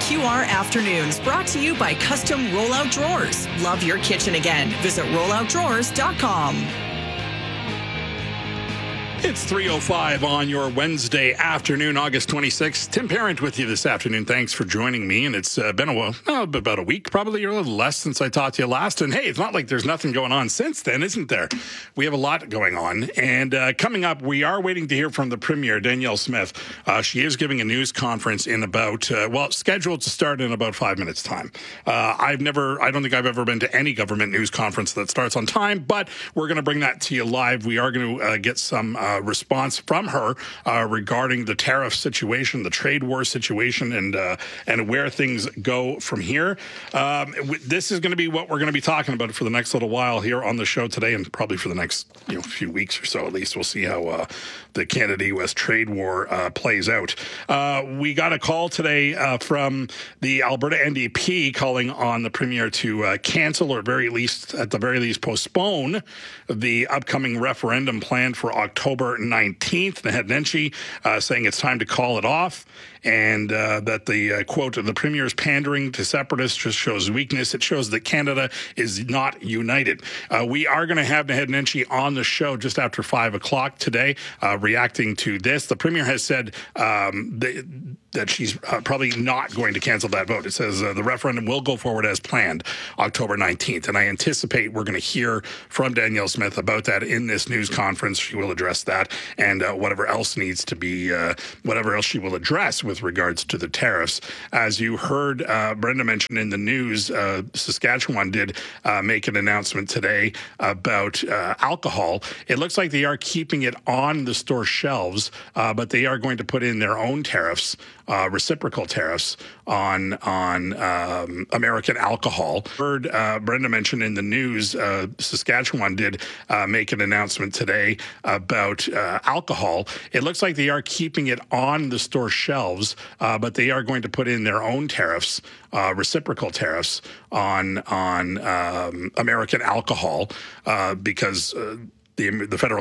QR Afternoons, brought to you by Custom Rollout Drawers. Love your kitchen again. Visit rolloutdrawers.com. It's 3:05 on your Wednesday afternoon, August 26th. Tim Parent with you this afternoon. Thanks for joining me. And it's been about a week, probably a little less since I talked to you last. And hey, it's not like there's nothing going on since then, isn't there? We have a lot going on. And coming up, we are waiting to hear from the Premier, Danielle Smith. She is giving a news conference in about, scheduled to start in about 5 minutes' time. I don't think I've ever been to any government news conference that starts on time, but we're going to bring that to you live. We are going to get some response from her regarding the tariff situation, the trade war situation, and where things go from here. This is going to be what we're going to be talking about for the next little while here on the show today, and probably for the next few weeks or so at least. We'll see how the Canada-U.S. trade war plays out. We got a call today from the Alberta NDP calling on the Premier to cancel or at the very least postpone the upcoming referendum planned for October 19th. Naheed Nenshi saying it's time to call it off, and that the quote, the Premier's pandering to separatists just shows weakness. It shows that Canada is not united. We are going to have Naheed Nenshi on the show just after 5 o'clock today, reacting to this. The Premier has said that she's probably not going to cancel that vote. It says the referendum will go forward as planned October 19th. And I anticipate we're going to hear from Danielle Smith about that in this news conference. She will address that and whatever else needs to be, whatever else she will address with regards to the tariffs. As you heard Brenda mention in the news, Saskatchewan did make an announcement today about alcohol. It looks like they are keeping it on the store shelves, but they are going to put in their own tariffs, reciprocal tariffs on American alcohol. Heard Brenda mention in the news, Saskatchewan did make an announcement today about alcohol. It looks like they are keeping it on the store shelves, but they are going to put in their own tariffs, reciprocal tariffs on American alcohol, because the federal